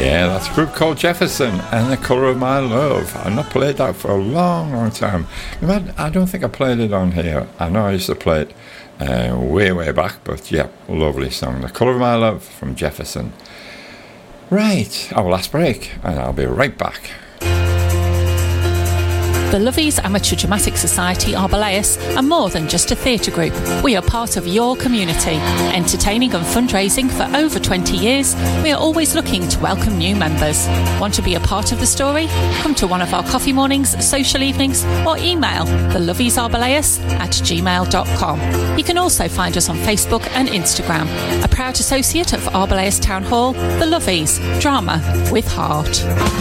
Yeah, that's a group called Jefferson and The Colour of My Love. I've not played that for a long, long time. I don't think I played it on here. I know I used to play it way, way back, but yeah, lovely song. The Colour of My Love from Jefferson. Right, our last break, and I'll be right back. The Lovies Amateur Dramatic Society Arboleus are more than just a theatre group. We are part of your community. Entertaining and fundraising for over 20 years, we are always looking to welcome new members. Want to be a part of the story? Come to one of our coffee mornings, social evenings, or email theloviesarboleus@gmail.com. You can also find us on Facebook and Instagram. A proud associate of Arboleus Town Hall, The Lovies, drama with heart.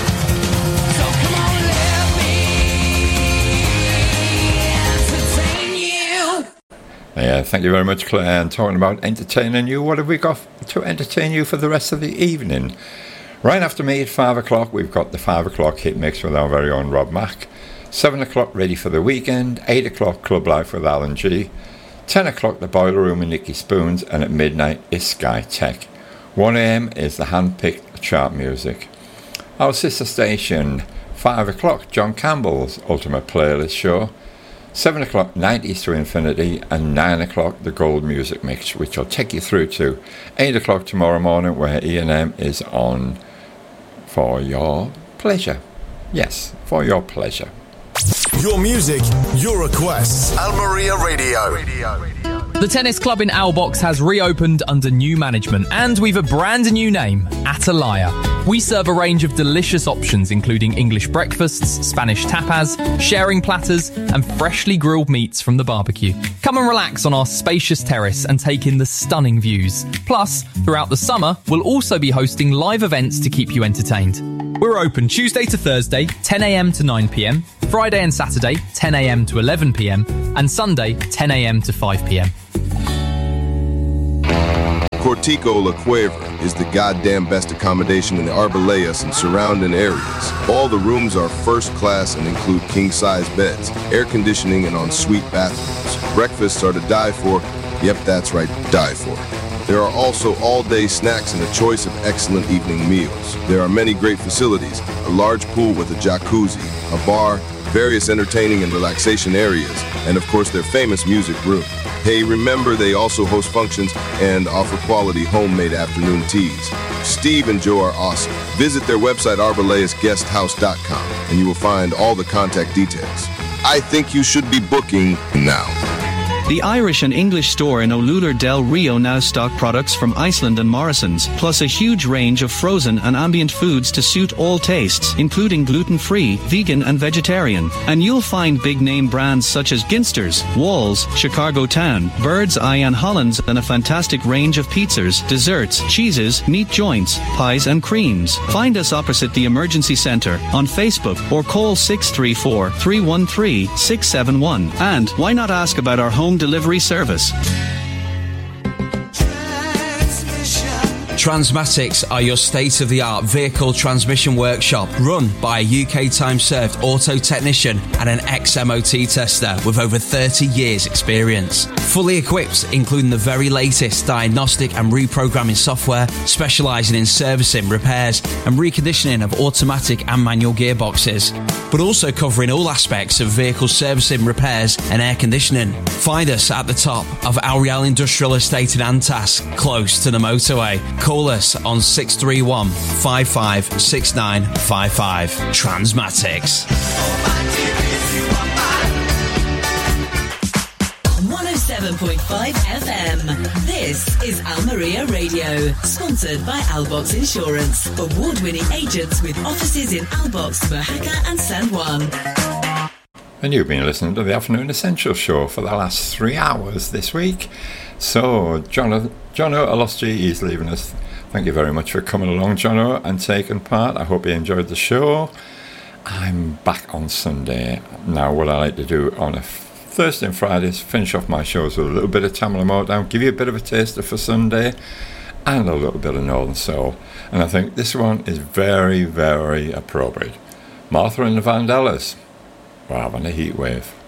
Yeah, thank you very much, Claire. And talking about entertaining you, what have we got to entertain you for the rest of the evening? Right after me at 5 o'clock, we've got the 5 o'clock hit mix with our very own Rob Mack. 7 o'clock, Ready for the Weekend. 8 o'clock, Club Life with Alan G. 10 o'clock, The Boiler Room with Nicky Spoons. And at midnight is Sky Tech. 1 a.m. is the hand-picked chart music. Our sister station, 5 o'clock, John Campbell's Ultimate Playlist Show. 7 o'clock, 90s to Infinity, and 9 o'clock, the Gold Music Mix, which I'll take you through to 8 o'clock tomorrow morning, where E&M is on for your pleasure. Yes, for your pleasure. Your music, your requests. Almeria Radio. The tennis club in Owlbox has reopened under new management, and we've a brand new name, Atalaya. We serve a range of delicious options, including English breakfasts, Spanish tapas, sharing platters, and freshly grilled meats from the barbecue. Come and relax on our spacious terrace and take in the stunning views. Plus, throughout the summer, we'll also be hosting live events to keep you entertained. We're open Tuesday to Thursday, 10 a.m. to 9 p.m, Friday and Saturday, 10 a.m. to 11 p.m, and Sunday, 10 a.m. to 5 p.m. Cortico La Cueva is the goddamn best accommodation in the Arboleus and surrounding areas. All the rooms are first class and include king-size beds, air conditioning, and ensuite bathrooms. Breakfasts are to die for. Yep, that's right, die for. There are also all-day snacks and a choice of excellent evening meals. There are many great facilities, a large pool with a jacuzzi, a bar, various entertaining and relaxation areas, and of course their famous music room. Hey, remember they also host functions and offer quality homemade afternoon teas. Steve and Joe are awesome. Visit their website arbaleusguesthouse.com and you will find all the contact details. I think you should be booking now. The Irish and English store in Olular del Rio now stock products from Iceland and Morrison's, plus a huge range of frozen and ambient foods to suit all tastes, including gluten-free, vegan and vegetarian. And you'll find big-name brands such as Ginsters, Walls, Chicago Town, Bird's Eye and Hollands, and a fantastic range of pizzas, desserts, cheeses, meat joints, pies and creams. Find us opposite the Emergency Centre on Facebook or call 634-313-671. And why not ask about our home delivery service? Transmatics are your state-of-the-art vehicle transmission workshop run by a UK time-served auto technician and an ex-MOT tester with over 30 years experience. Fully equipped, including the very latest diagnostic and reprogramming software, specialising in servicing, repairs and reconditioning of automatic and manual gearboxes, but also covering all aspects of vehicle servicing, repairs and air conditioning. Find us at the top of Ariel Industrial Estate in Antas, close to the motorway. Call us on 631 556955. Transmatics. 107.5 FM. This is Almeria Radio, sponsored by Albox Insurance. Award-winning agents with offices in Albox, Mojaca and San Juan. And you've been listening to the Afternoon Essential Show for the last 3 hours this week. So, Jono Alosji is leaving us. Thank you very much for coming along, Jono, and taking part. I hope you enjoyed the show. I'm back on Sunday. Now, what I like to do on a Thursday and Fridays, finish off my shows with a little bit of Tamla Motown, give you a bit of a taster for Sunday, and a little bit of Northern Soul. And I think this one is very, very appropriate. Martha and the Vandellas. We're having a heat wave.